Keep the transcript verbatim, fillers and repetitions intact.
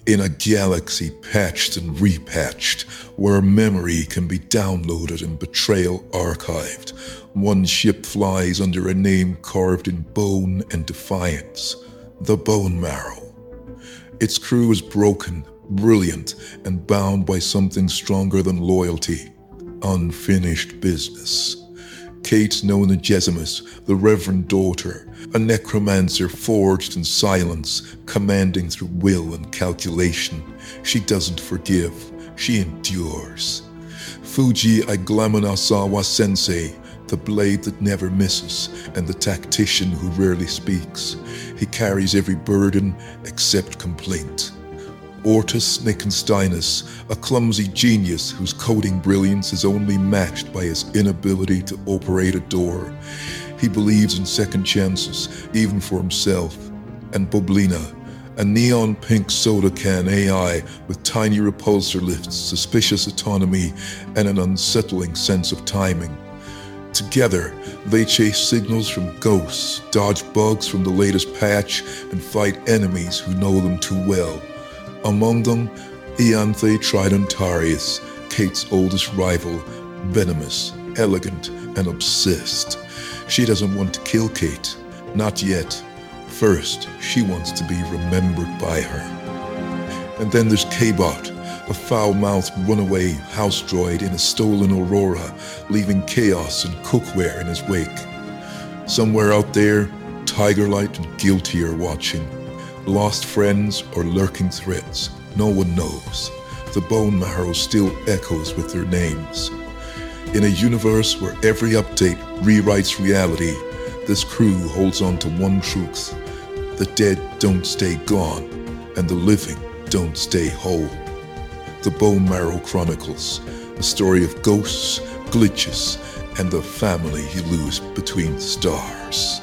In a galaxy patched and repatched, where memory can be downloaded and betrayal archived, one ship flies under a name carved in bone and defiance: the Bone Marrow. Its crew is broken, brilliant, and bound by something stronger than loyalty: unfinished business. Kate Nona Gesimus, the Reverend Daughter, a necromancer forged in silence, commanding through will and calculation. She doesn't forgive, she endures. Fuji Aiglamanasawa Sensei, the blade that never misses, and the tactician who rarely speaks. He carries every burden except complaint. Ortus Nickensteinus, a clumsy genius whose coding brilliance is only matched by his inability to operate a door. He believes in second chances, even for himself. And Boblina, a neon pink soda can A I with tiny repulsor lifts, suspicious autonomy, and an unsettling sense of timing. Together, they chase signals from ghosts, dodge bugs from the latest patch, and fight enemies who know them too well. Among them, Ianthe Tridentarius, Kate's oldest rival, venomous, elegant, and obsessed. She doesn't want to kill Kate, not yet. First, she wants to be remembered by her. And then there's K-Bot, a foul-mouthed runaway house droid in a stolen Aurora, leaving chaos and cookware in his wake. Somewhere out there, Tigerlight and Guilty are watching. Lost friends or lurking threats, no one knows. The Bone Marrow still echoes with their names. In a universe where every update rewrites reality, this crew holds on to one truth: the dead don't stay gone, and the living don't stay whole. The Bone Marrow Chronicles, a story of ghosts, glitches, and the family you lose between the stars.